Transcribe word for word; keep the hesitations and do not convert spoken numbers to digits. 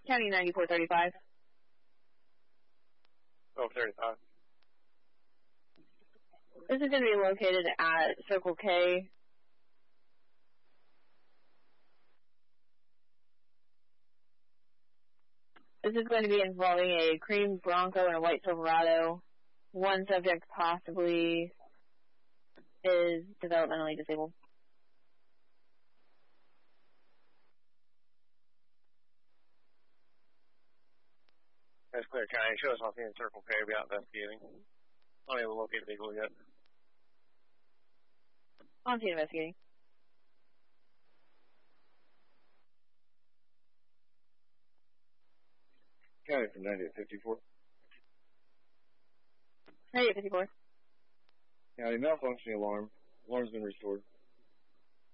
County ninety-four thirty-five. Oh, thirty-five. This is going to be located at Circle K. This is going to be involving a cream Bronco and a white Silverado. One subject possibly is developmentally disabled. That's clear, County. Show us off in Circle K. We'll be out investigating. I don't even locate the vehicle yet. On scene investigating. County from ninety at fifty-four. ninety at fifty-four. County malfunctioning alarm. Alarm's been restored.